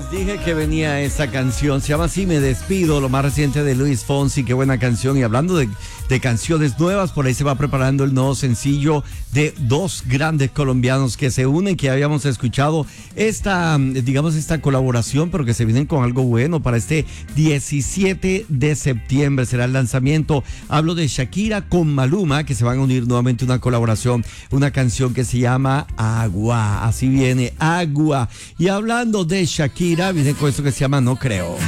Dije que venía esa canción, se llama Así me despido, lo más reciente de Luis Fonsi, qué buena canción. Y hablando de canciones nuevas, por ahí se va preparando el nuevo sencillo de dos grandes colombianos que se unen, que habíamos escuchado esta colaboración, pero que se vienen con algo bueno para este 17 de septiembre, será el lanzamiento. Hablo de Shakira con Maluma, que se van a unir nuevamente una colaboración, una canción que se llama Agua, así viene, Agua. Y hablando de Shakira, viene con esto que se llama No Creo.